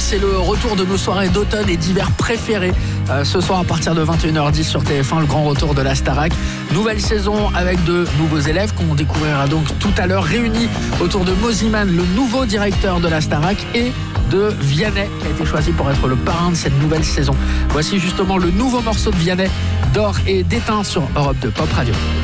c'est le retour de nos soirées d'automne et d'hiver préférées. Ce soir à partir de 21h10 sur TF1, le grand retour de la Starac. Nouvelle saison avec de nouveaux élèves qu'on découvrira donc tout à l'heure, réunis autour de Moziman, le nouveau directeur de la Starac, et de Vianney qui a été choisi pour être le parrain de cette nouvelle saison. Voici justement le nouveau morceau de Vianney, D'or et d'éteint sur Europe 2 Pop Radio.